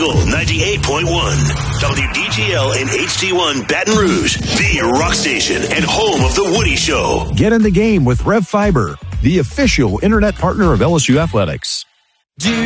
Eagle 98.1. WDGL and HD1 Baton Rouge, the rock station and home of The Woody Show. Get in the game with Rev Fiber, the official internet partner of LSU Athletics.